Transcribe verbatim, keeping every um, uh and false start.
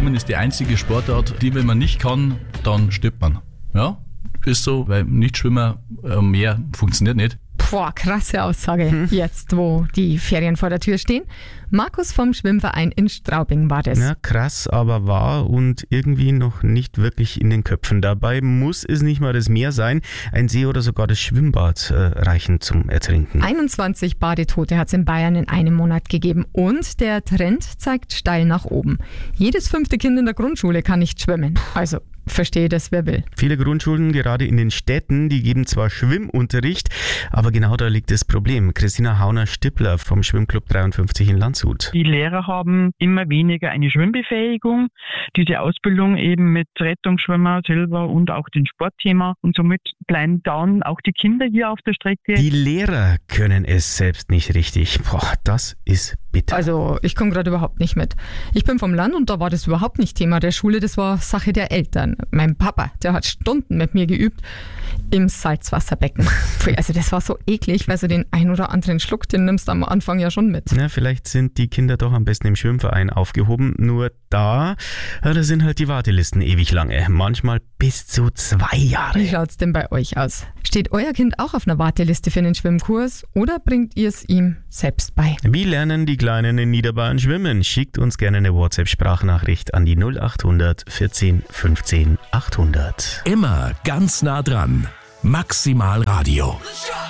Schwimmen ist die einzige Sportart, die, wenn man nicht kann, dann stirbt man. Ja, ist so, weil Nichtschwimmer äh, mehr funktioniert nicht. Boah, krasse Aussage, hm. jetzt wo die Ferien vor der Tür stehen. Markus vom Schwimmverein in Straubing war das. Ja, krass, aber wahr und irgendwie noch nicht wirklich in den Köpfen. Dabei muss es nicht mal das Meer sein. Ein See oder sogar das Schwimmbad äh, reichen zum Ertrinken. einundzwanzig Badetote hat es in Bayern in einem Monat gegeben und der Trend zeigt steil nach oben. Jedes fünfte Kind in der Grundschule kann nicht schwimmen. Also verstehe das, wer will. Viele Grundschulen, gerade in den Städten, die geben zwar Schwimmunterricht, aber genau da liegt das Problem. Christina Hauner-Stippler vom Schwimmclub dreiundfünfzig in Landshut. Die Lehrer haben immer weniger eine Schwimmbefähigung. Diese Ausbildung eben mit Rettungsschwimmer, Silber und auch dem Sportthema. Und somit bleiben dann auch die Kinder hier auf der Strecke. Die Lehrer können es selbst nicht richtig. Boah, das ist bitter. Also ich komme gerade überhaupt nicht mit. Ich bin vom Land und da war das überhaupt nicht Thema der Schule. Das war Sache der Eltern. Mein Papa, der hat Stunden mit mir geübt im Salzwasserbecken. Also das war so eklig, weil so den ein oder anderen Schluck, den nimmst du am Anfang ja schon mit. Ja, vielleicht sind die Kinder doch am besten im Schwimmverein aufgehoben. Nur da, da sind halt die Wartelisten ewig lange. Manchmal bis zu zwei Jahre. Wie schaut's denn bei euch aus? Steht euer Kind auch auf einer Warteliste für einen Schwimmkurs oder bringt ihr es ihm selbst bei? Wie lernen die Kleinen in Niederbayern schwimmen? Schickt uns gerne eine WhatsApp-Sprachnachricht an die null acht hundert vierzehn fünfzehn achthundert. Immer ganz nah dran. Maximal Radio.